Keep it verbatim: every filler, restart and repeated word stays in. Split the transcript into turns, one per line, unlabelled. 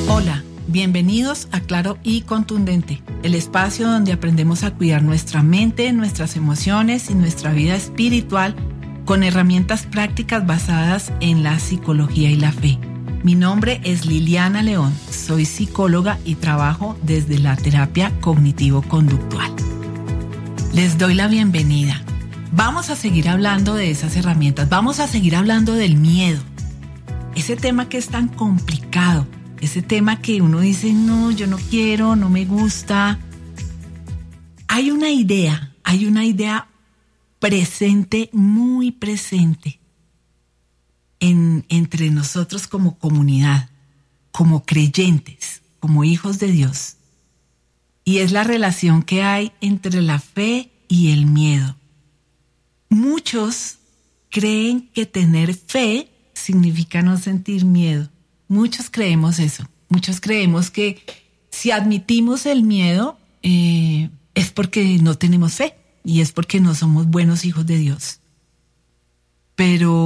Hola, bienvenidos a Claro y Contundente, el espacio donde aprendemos a cuidar nuestra mente, nuestras emociones y nuestra vida espiritual con herramientas prácticas basadas en la psicología y la fe. Mi nombre es Liliana León, soy psicóloga y trabajo desde la terapia cognitivo-conductual. Les doy la bienvenida. Vamos a seguir hablando de esas herramientas, vamos a seguir hablando del miedo, ese tema que es tan complicado. Ese tema que uno dice, no, yo no quiero, no me gusta. Hay una idea, hay una idea presente, muy presente, en, entre nosotros como comunidad, como creyentes, como hijos de Dios. Y es la relación que hay entre la fe y el miedo. Muchos creen que tener fe significa no sentir miedo. Muchos creemos eso, muchos creemos que si admitimos el miedo eh, es porque no tenemos fe y es porque no somos buenos hijos de Dios. Pero